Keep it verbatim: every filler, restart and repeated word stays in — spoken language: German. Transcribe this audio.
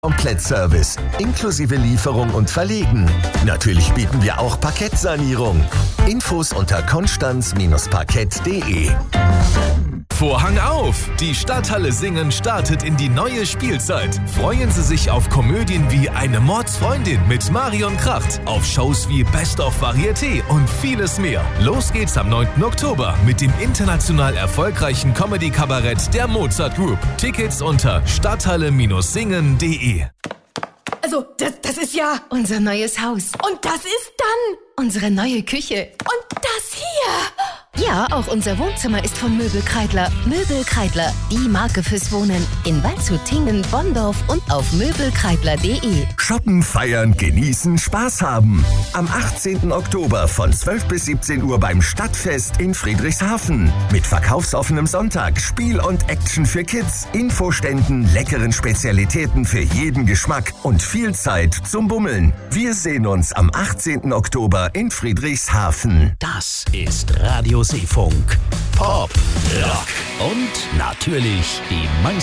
Komplettservice, inklusive Lieferung und Verlegen. Natürlich bieten wir auch Parkettsanierung. Infos unter konstanz Parkett punkt de. Vorhang auf! Die Stadthalle Singen startet in die neue Spielzeit. Freuen Sie sich auf Komödien wie Eine Mordsfreundin mit Marion Kracht, auf Shows wie Best of Varieté und vieles mehr. Los geht's am neunten Oktober mit dem international erfolgreichen Comedy-Kabarett der Mozart Group. Tickets unter stadthalle Singen punkt de. Also, das, das ist ja unser neues Haus. Und das ist dann unsere neue Küche. Und das hier. Ja, auch unser Wohnzimmer ist von Möbel Kreidler. Möbel Kreidler, die Marke fürs Wohnen. In Waldshut, Tingen, Bonndorf und auf möbelkreidler punkt de. Shoppen, feiern, genießen, Spaß haben. Am achtzehnten Oktober von zwölf bis siebzehn Uhr beim Stadtfest in Friedrichshafen. Mit verkaufsoffenem Sonntag, Spiel und Action für Kids, Infoständen, leckeren Spezialitäten für jeden Geschmack und viel Zeit zum Bummeln. Wir sehen uns am achtzehnten Oktober in Friedrichshafen. Das ist Radio Seefunk. Pop, Rock und natürlich die meisten